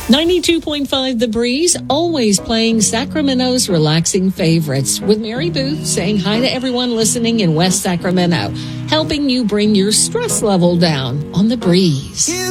92.5 The Breeze, always playing Sacramento's relaxing favorites, with Mary Booth saying hi to everyone listening in West Sacramento, helping you bring your stress level down on The Breeze.